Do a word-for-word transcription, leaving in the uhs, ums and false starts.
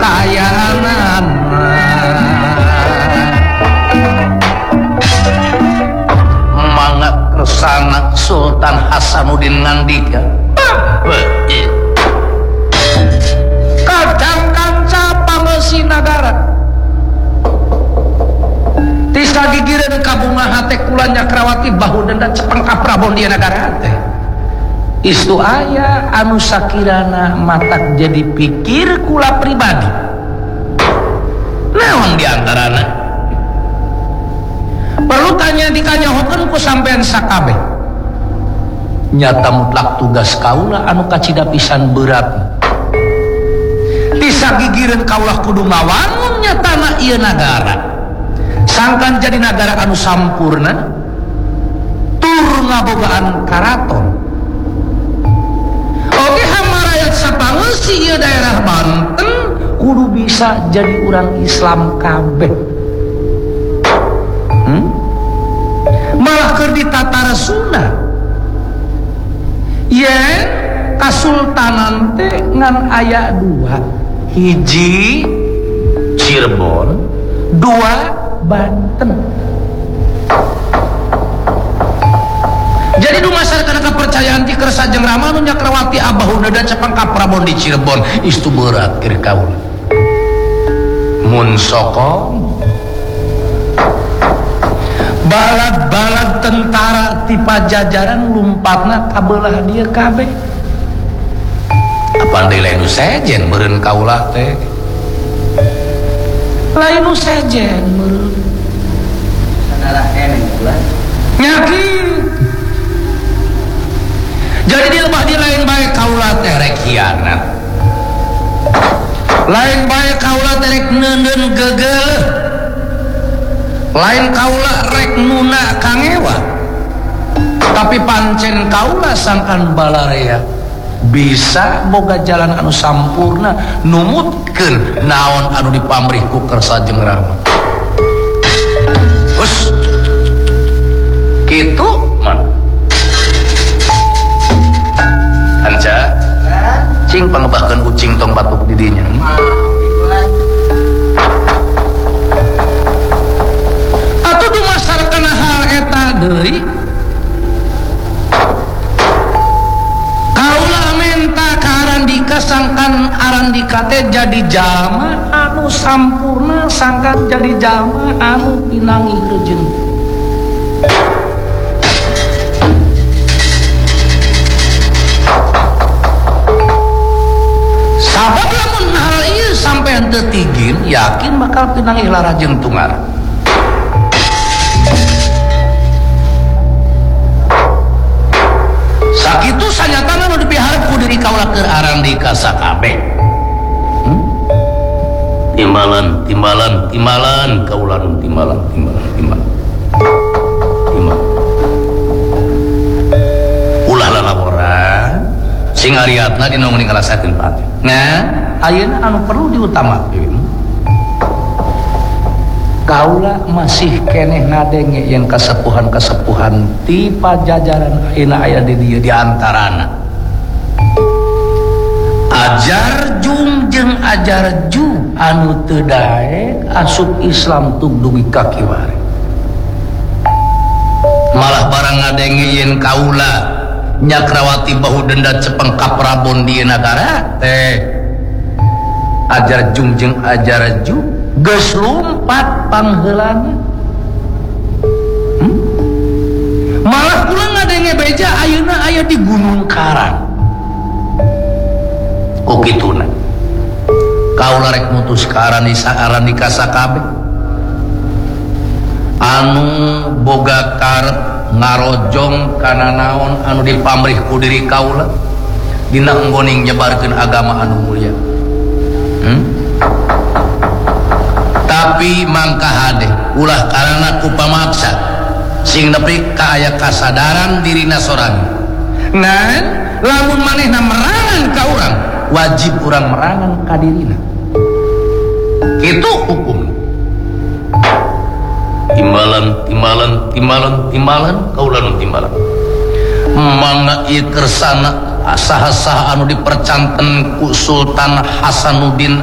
kaayaanan mangga kersana Sultan Hasanuddin ngandika kadang kanca pangeusi nagara tisa gigireun kabunga hate kula Nyakrawati bahu denda cepeng kaprabon di nagara teh istu aya anu sakirana matak jadi pikir kula pribadi naon diantarana perlu tanya dikanyahokeun ku sampean sakabeh nyata mutlak tugas kaula anu kacida pisan berat disagigireun kaulah kudu ngawangun nyatana ieu nagara sangkan jadi nagara anu sampurna tur ngabogaan karaton oge hamarayat sapangeusi ieu daerah Banten kudu bisa jadi urang Islam kabeh hmm? malah keur ditatara Sunda yen kasultanan teh ngan aya dua hiji Cirebon dua Banten jadi du masyarakat kepercayaan ti kersa jeung Rama nu Nyakrawati abahuna dan cepeng kaprabon di Cirebon istu berat keur kaula mun sokong balad-balad tentara ti Pajajaran lumpatna kabelah dia kabeh apa deui lain nu sejen meureun kaula teh lain nu sejen meureun sadara eneng pula nyakit jadi di lebah di lain bae kaula teh rek hianat lain bae kaula teh rek neuneun geugeuh lain kaula rek nuna kangewa tapi pancen kaula sangkan balarea bisa boga jalan anu sampurna numutkeun naon anu dipamrih ku kersa jeung Rama us kitu man anca cing pangebahkeun ucing tong batuk di dinya atuh dumasarkeun hal eta deui sangkan Arandika teh jadi jalma anu sampurna sangkan jadi jalma anu pinangih rejeng sabab lamun hal ieu sampean teu tigin yakin bakal pinangih larajeng tunggal sakitu sanyatana nu dipiharep ku diri kaula keur Arandika sakabeh hmm? timbalan timbalan timbalan kaula nu timbalan timbalan timbalan timbalan ulah lalaboran sing ariatna dina meuning ngalasakeun pati nah ayeuna anu perlu diutamakeun kaula masih keneh ngadenge yang kasepuhan-kasepuhan ti Pajajaran ayeuna aya di dieu di antarana ajar jung jeung ajar ju anu teu daek asup Islam tug dugi ka kiwari malah barang ngadenge yen kaula Nyakrawati bahu denda cepeng kaprabon di nagara teh ajar jung jeung ajar ju geus lumpat pangheulana hmm? malah kula ngadenge beja ayeuna aya di Gunung Karang kok kituna kaula rek mutus ka Arandika sakabeh anu boga karep ngarojong kana naon anu dipamrih ku diri kaula dina enggoning nyebarkeun agama anu mulia hmm? tapi mangka hade ulah karena ku pamaksa sing nepi ka aya kasadaran dirina sorangan ngan lamun manehna merangan ka urang wajib urang merangan ka dirina kitu hukum timbalan timbalan timbalan timbalan kaula nu timbalan mangga ieu kersana saha-saha anu dipercanten ku Sultan Hasanuddin